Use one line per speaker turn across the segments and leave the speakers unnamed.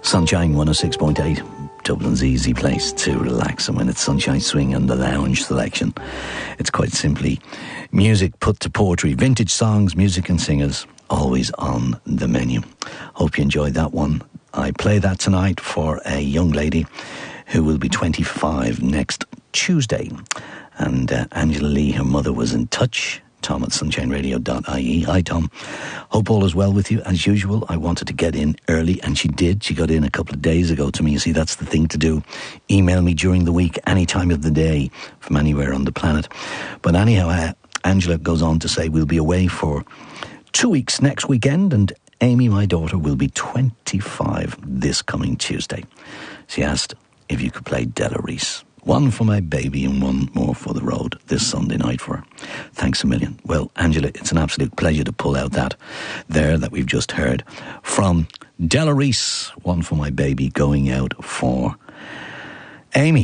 Sunshine 106.8, Dublin's easy place to relax. And when it's Sunshine Swing and the Lounge selection, it's quite simply music put to poetry, vintage songs, music and singers, always on the menu. Hope you enjoyed that one. I play that tonight for a young lady who will be 25 next Tuesday. And Angela Lee, her mother, was in touch. Tom at sunshineradio.ie. Hi, Tom. Hope all is well with you. As usual, I wanted to get in early, and she did. She got in a couple of days ago to me. You see, that's the thing to do. Email me during the week, any time of the day, from anywhere on the planet. But anyhow, Angela goes on to say we'll be away for 2 weeks next weekend, and Amy, my daughter, will be 25 this coming Tuesday. She asked if you could play Della Reese. One for my baby and one more for the road this Sunday night for her. Thanks a million. Well, Angela, it's an absolute pleasure to pull out that we've just heard from Della Reese. One for my baby, going out for Amy.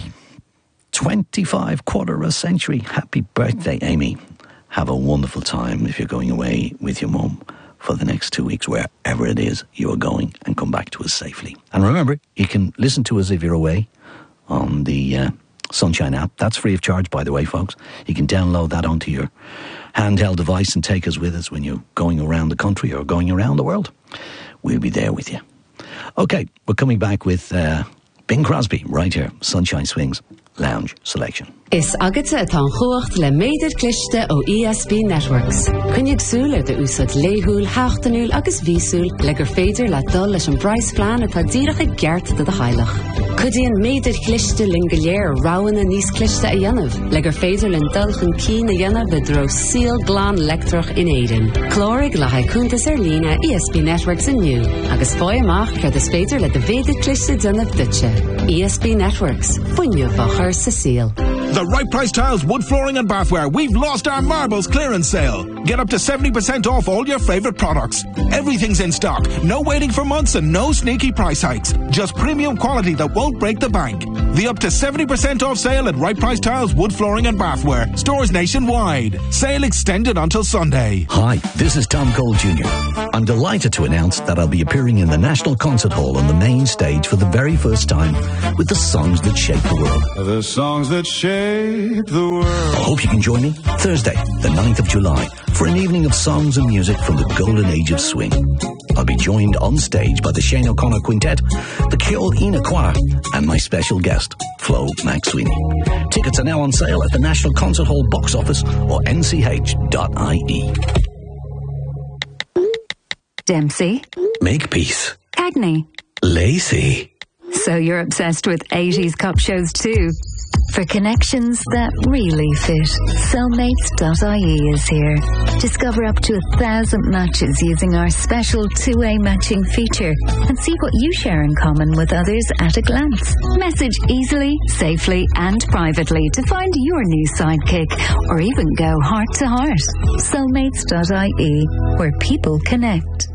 25, quarter of a century. Happy birthday, Amy. Have a wonderful time if you're going away with your mum for the next 2 weeks, wherever it is you are going, and come back to us safely. And remember, you can listen to us if you're away on the Sunshine app. That's free of charge, by the way, folks. You can download that onto your handheld device and take us with us when you're going around the country or going around the world. We'll be there with you. Okay, we're coming back with Bing Crosby right here. Sunshine Swings Lounge Selection.
Is agate atá chuacht le méidir cliste ó ESB Networks. Cynnig súle de úsad léhúl, háchtanúl agus vísúl legur féidir le dul leis an brais plan atá díracha geart de hailach. Cudíon méidir cliste lingeléir ráwan a níos cliste a dhéanamh, legur féidir len dulchan cín a dhéanamh de dro síl glán lectroch in éidir. Clórig le haicúntas lína ESB Networks inniu, agus fói amach cad is féidir le de véidir cliste dynamh dutse. ESB Networks, fuinniu bachar sa síl.
The Right Price Tiles Wood Flooring and Bathware. We've lost our marbles clearance sale. Get up to 70% off all your favourite products. Everything's in stock. No waiting for months and no sneaky price hikes. Just premium quality that won't break the bank. The up to 70% off sale at Right Price Tiles Wood Flooring and Bathware. Stores nationwide. Sale extended until Sunday.
Hi, this is Tom Cole Jr. I'm delighted to announce that I'll be appearing in the National Concert Hall on the main stage for the very first time with the songs that shape the world.
The songs that shape the world.
I hope you can join me Thursday, the 9th of July, for an evening of songs and music from the golden age of swing. I'll be joined on stage by the Shane O'Connor Quintet, the Ceol Ina Choir, and my special guest, Flo McSweeney. Tickets are now on sale at the National Concert Hall box office or nch.ie.
Dempsey.
Makepeace.
Cagney.
Lacey.
So you're obsessed with 80s cop shows too? For connections that really fit, Cellmates.ie is here. Discover up to 1,000 matches using our special two-way matching feature and see what you share in common with others at a glance. Message easily, safely and privately to find your new sidekick or even go heart to heart. Cellmates.ie, where people connect.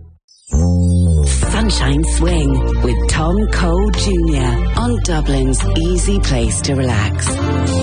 Sunshine Swing with Tom Cole Jr. on Dublin's easy place to relax.